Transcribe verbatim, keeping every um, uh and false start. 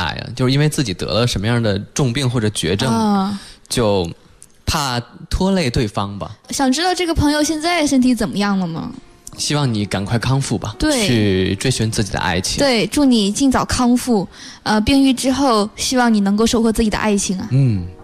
爱啊？就是因为自己得了什么样的重病或者绝症， 啊、 就怕拖累对方吧。 想知道这个朋友现在身体怎么样了吗？ 希望你赶快康复吧， 对， 去追寻自己的爱情。 对，祝你尽早康复。呃，病愈之后，希望你能够收获自己的爱情啊。 嗯。